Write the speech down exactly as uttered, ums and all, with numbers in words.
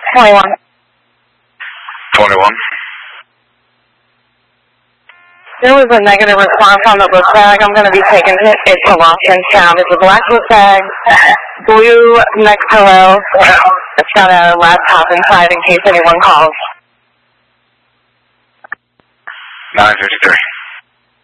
twenty-one. twenty-one. There was a negative response on the book bag. I'm going to be taking it to Watkins Town. It's a black book bag, blue neck pillow. It's got a laptop inside in case anyone calls. nine fifty-three.